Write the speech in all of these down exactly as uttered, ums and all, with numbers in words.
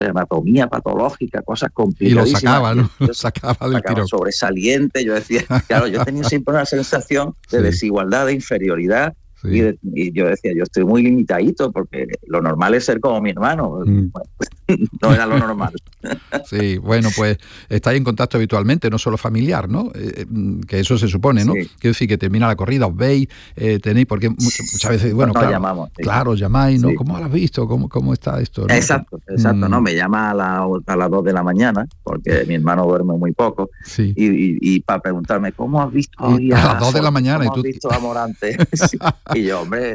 anatomía patológica, cosas Y lo complicadísimas. sacaba, ¿no? Yo Lo sacaba del sacaba tirón. sobresaliente. Yo decía, claro, yo tenía siempre una sensación de Sí. desigualdad, de inferioridad. Sí. Y, de, y yo decía, yo estoy muy limitadito porque lo normal es ser como mi hermano. Mm. Bueno, no era lo normal. Sí, bueno, pues estáis en contacto habitualmente, no solo familiar, ¿no? Eh, que eso se supone, ¿no? Sí. Quiero decir que termina la corrida, os veis, eh, tenéis, porque muchas veces, bueno, Nos claro, llamamos, sí. claro, os llamáis, ¿no? Sí. ¿Cómo lo has visto? ¿Cómo, cómo está esto? ¿No? Exacto, exacto. Mm. No, me llama a, la, a las dos de la mañana porque mi hermano duerme muy poco. Sí. Y, y, y para preguntarme, ¿cómo has visto hoy Y a, a las dos de la mañana, ¿cómo y tú- has visto a Morante? Sí. Y yo, hombre,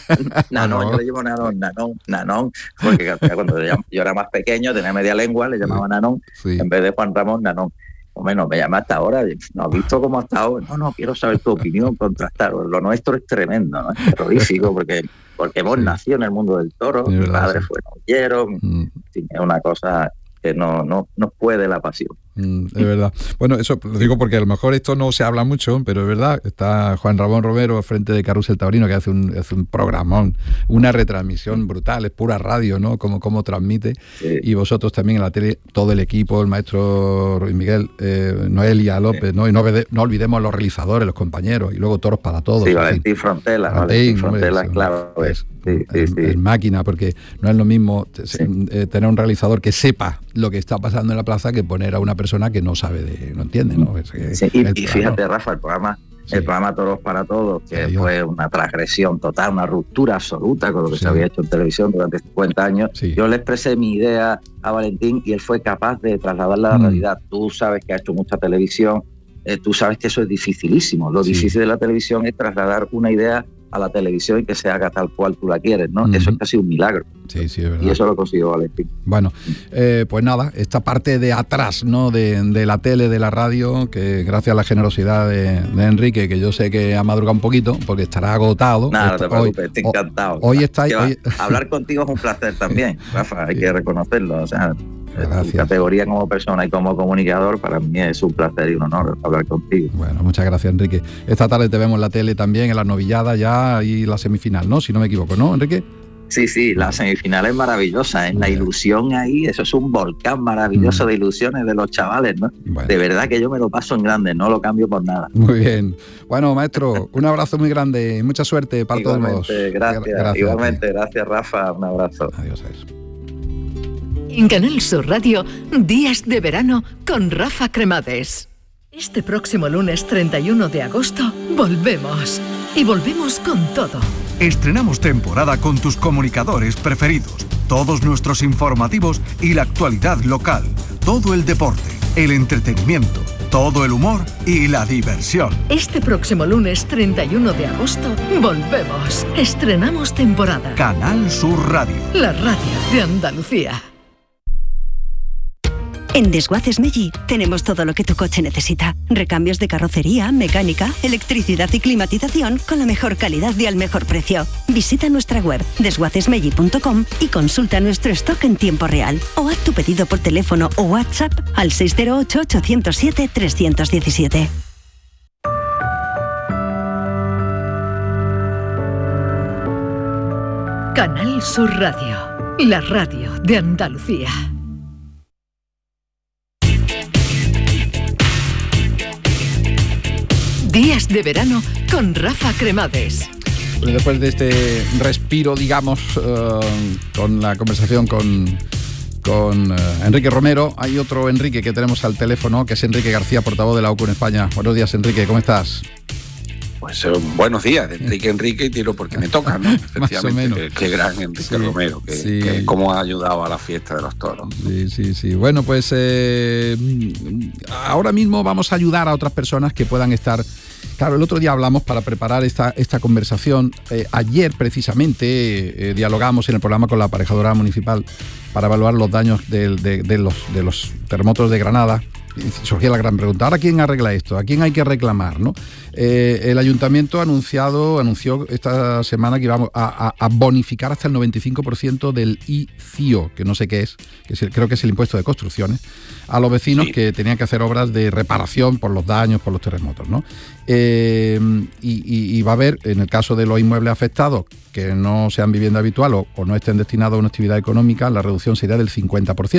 Nanón, yo le llamo Nanón, Nanón, Nanón, porque cuando yo era más pequeño, tenía media lengua, le llamaba Nanón, Sí. en vez de Juan Ramón, Nanón. Hombre, no me llama hasta ahora, ¿no has visto cómo ha estado? No, no, quiero saber tu opinión, contrastar. Lo nuestro es tremendo, ¿no? Es terrorífico, porque, porque hemos Sí. nacido en el mundo del toro, Es mi verdad, padre sí. fue novillero, Mm. en fin, es una cosa que no, no, no puede la pasión. Mm, es verdad. Bueno, eso lo digo porque a lo mejor esto no se habla mucho, pero es verdad. Está Juan Ramón Romero al frente de Carrusel Taurino, que hace un, hace un programón, una retransmisión brutal, es pura radio, ¿no? Como, como transmite. Sí. Y vosotros también en la tele, todo el equipo, el maestro Ruiz Miguel, eh, Noelia López, Sí. ¿no? Y no, obede- no olvidemos los realizadores, los compañeros, y luego Toros para Todos. Sí, en fin. Valentín Frontela, Valentín, Valentín hombre, Frontela, es- claro. es, Es, sí, es- sí, sí. es máquina, porque no es lo mismo t- Sí. eh, tener un realizador que sepa lo que está pasando en la plaza que poner a una persona que no sabe de, no entiende, ¿no? Es que Sí, y, el y programa- fíjate, Rafa, el programa, Sí. el programa Toros para Todos, que Sí, fue una transgresión total, una ruptura absoluta con lo que Sí. se había hecho en televisión durante cincuenta años. Sí. Yo le expresé mi idea a Valentín y él fue capaz de trasladarla a la Mm. realidad. Tú sabes que ha hecho mucha televisión, eh, tú sabes que eso es dificilísimo. Lo Sí. difícil de la televisión es trasladar una idea a la televisión y que se haga tal cual tú la quieres, ¿no? Ujú. Eso es casi un milagro. Sí, sí, es verdad. Y eso lo consiguió Valentín. Bueno, eh, pues nada, esta parte de atrás, ¿no? De, de la tele, de la radio, que gracias a la generosidad de, de Enrique, que yo sé que ha madrugado un poquito, porque estará agotado. Nada, no te Esta- hoy- preocupes, estoy ho- encantado. Hoy estáis... Que va, hoy- hablar contigo es un placer también, Rafa, hay Sí. que reconocerlo. O sea, Gracias. tu categoría como persona y como comunicador, para mí es un placer y un honor hablar contigo. Bueno, muchas gracias, Enrique. Esta tarde te vemos en la tele también, en las novilladas ya y la semifinal, ¿no? Si no me equivoco, ¿no, Enrique? Sí, sí, la semifinal es maravillosa, ¿eh? La Bien. ilusión ahí, eso es un volcán maravilloso Mm. de ilusiones de los chavales, ¿no? Bueno. De verdad que yo me lo paso en grande, no lo cambio por nada. Muy bien. Bueno, maestro, un abrazo muy grande y mucha suerte para todos. Igualmente, gracias, Gra- gracias a ti. igualmente, gracias Rafa, un abrazo. Adiós, adiós. En Canal Sur Radio, Días de Verano con Rafa Cremades. Este próximo lunes treinta y uno de agosto, volvemos. Y volvemos con todo. Estrenamos temporada con tus comunicadores preferidos, todos nuestros informativos y la actualidad local, todo el deporte, el entretenimiento, todo el humor y la diversión. Este próximo lunes treinta y uno de agosto, volvemos. Estrenamos temporada. Canal Sur Radio. La radio de Andalucía. En Desguaces Meggi tenemos todo lo que tu coche necesita. Recambios de carrocería, mecánica, electricidad y climatización con la mejor calidad y al mejor precio. Visita nuestra web desguaces meggi punto com y consulta nuestro stock en tiempo real. O haz tu pedido por teléfono o WhatsApp al seis cero ocho, ocho cero siete, tres uno siete. Canal Sur Radio, la radio de Andalucía. Días de Verano con Rafa Cremades. Pues después de este respiro, digamos, uh, con la conversación con, con uh, Enrique Romero, hay otro Enrique que tenemos al teléfono, que es Enrique García, portavoz de la O C U en España. Buenos días, Enrique, ¿cómo estás? Pues eh, buenos días, de Enrique Enrique y tiro porque me toca, ¿no? Efectivamente, qué, qué gran Enrique Sí, Romero, que, sí. que cómo ha ayudado a la fiesta de los toros. Sí, sí, sí. Bueno, pues eh, ahora mismo vamos a ayudar a otras personas que puedan estar... Claro, el otro día hablamos para preparar esta, esta conversación. Eh, ayer, precisamente, eh, dialogamos en el programa con la aparejadora municipal para evaluar los daños de, de, de, los, de los terremotos de Granada. Y surgía la gran pregunta, ¿ahora quién arregla esto? ¿A quién hay que reclamar? ¿no? Eh, el ayuntamiento ha anunciado, anunció esta semana que íbamos a, a, a bonificar hasta el noventa y cinco por ciento del I C I O, que no sé qué es, que es el, creo que es el impuesto de construcciones, a los vecinos sí. que tenían que hacer obras de reparación por los daños, por los terremotos, ¿no? Eh, y, y, y va a haber, en el caso de los inmuebles afectados, que no sean vivienda habitual o, o no estén destinados a una actividad económica, la reducción sería del cincuenta por ciento.